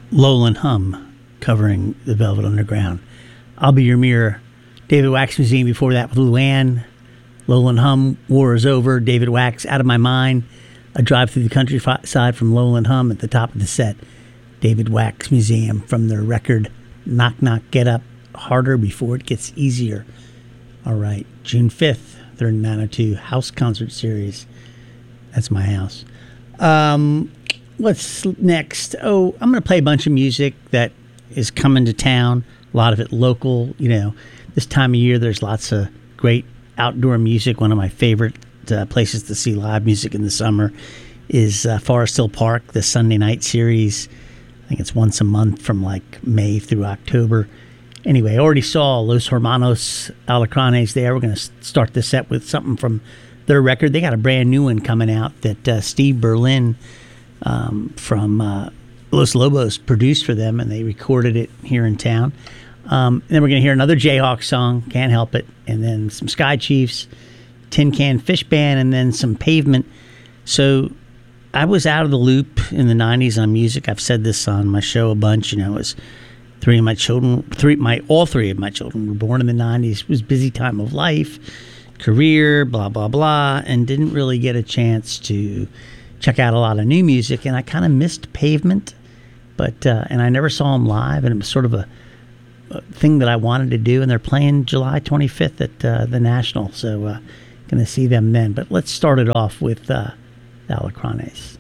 Lowland Hum covering the Velvet Underground. I'll Be Your Mirror. David Wax Museum before that with Luann. Lowland Hum, War Is Over. David Wax, Out of My Mind. A Drive Through the Countryside from Lowland Hum at the top of the set. David Wax Museum from their record Knock Knock Get Up, Harder Before It Gets Easier. All right, June 5th, they're in Manitou House Concert Series. That's my house. What's next? Oh, I'm going to play a bunch of music that is coming to town. A lot of it local. You know, this time of year, there's lots of great outdoor music. One of my favorite places to see live music in the summer is Forest Hill Park, the Sunday night series. I think it's once a month from like May through October. Anyway, I already saw Los Hermanos Alacranes there. We're going to start the set with something from their record. They got a brand new one coming out that Steve Berlin from Los Lobos produced for them, and they recorded it here in town. And then we're going to hear another Jayhawk song, Can't Help It, and then some Sky Chiefs, Tin Can Fish Band, and then some Pavement. So I was out of the loop in the 90s on music. I've said this on my show a bunch. You know, it was all three of my children were born in the 90s. It was a busy time of life, career, blah, blah, blah, and didn't really get a chance to check out a lot of new music. And I kind of missed Pavement, but and I never saw them live, and it was sort of a thing that I wanted to do. And they're playing July 25th at the National, so going to see them then. But let's start it off with Alacranes.